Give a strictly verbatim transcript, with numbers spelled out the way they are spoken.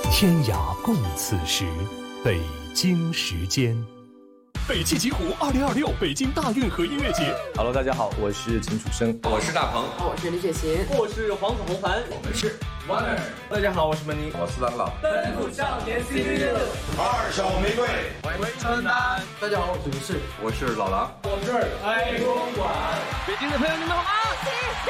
天涯共此时，北京时间。北汽极狐二零二六北京大运河音乐节。 Hello， 大家好，我是秦楚生， 我是大鹏， 我是李雪琴， 我是黄子弘凡， 我们是 Wonder。 大家好，我是门尼， 我是蓝老。 奔赴少年 C D 六， 二手玫瑰， 回春丹。 大家好，我是我是老狼， 我是爱公馆。 北京的朋友，你们好吗？